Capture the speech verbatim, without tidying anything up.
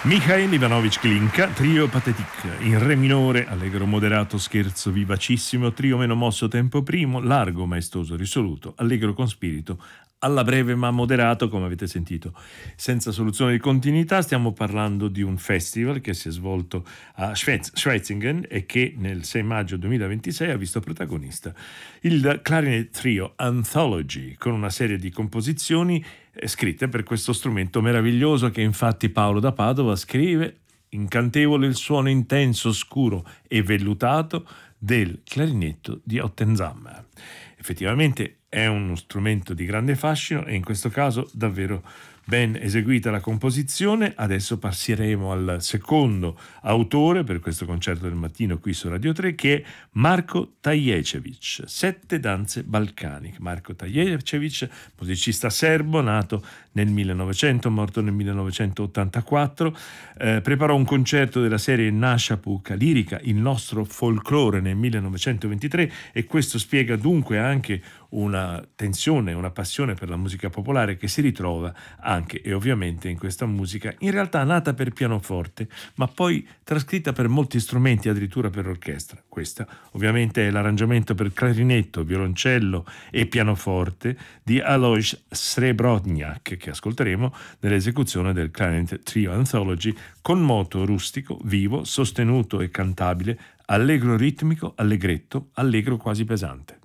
Mikhail Ivanovich Glinka, trio pathétique, in re minore, allegro moderato, scherzo vivacissimo, trio meno mosso tempo primo, largo, maestoso, risoluto, allegro con spirito, alla breve ma moderato, come avete sentito, senza soluzione di continuità. Stiamo parlando di un festival che si è svolto a Schweiz, Schweizingen e che nel sei maggio duemilaventisei ha visto protagonista il Clarinet Trio Anthology, con una serie di composizioni scritte per questo strumento meraviglioso che infatti Paolo da Padova scrive: incantevole il suono intenso, scuro e vellutato del clarinetto di Ottenzammer. Effettivamente è uno strumento di grande fascino e in questo caso davvero ben eseguita la composizione. Adesso passeremo al secondo autore per questo concerto del mattino qui su Radio tre, che è Marko Taječević, Sette danze balcaniche. Marko Taječević, musicista serbo, nato nel millenovecento, morto nel millenovecentottantaquattro, eh, preparò un concerto della serie Nasha Puka lirica, il nostro folklore, nel millenovecentoventitré, e questo spiega dunque anche una tensione, una passione per la musica popolare che si ritrova anche e ovviamente in questa musica, in realtà nata per pianoforte, ma poi trascritta per molti strumenti, addirittura per orchestra. Questa ovviamente è l'arrangiamento per clarinetto, violoncello e pianoforte di Alojz Srebotniak, che ascolteremo nell'esecuzione del Clarinet Trio Anthology, con moto rustico, vivo, sostenuto e cantabile, allegro ritmico, allegretto, allegro quasi pesante.